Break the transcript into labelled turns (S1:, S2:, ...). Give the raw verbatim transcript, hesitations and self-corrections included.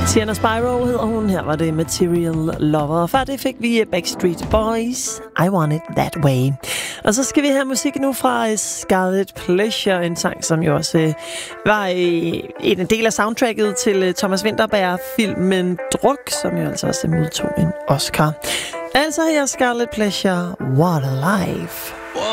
S1: Sienna Spyro hedder hun. Her var det Material Lover. Og før det fik vi Backstreet Boys, I Want It That Way. Og så skal vi have musik nu fra Scarlet Pleasure, en sang, som jo også øh, var øh, en del af soundtracket til øh, Thomas Vinterberg-filmen Druk, som jo altså også modtog en Oscar. Altså her Scarlet Pleasure, What a Life.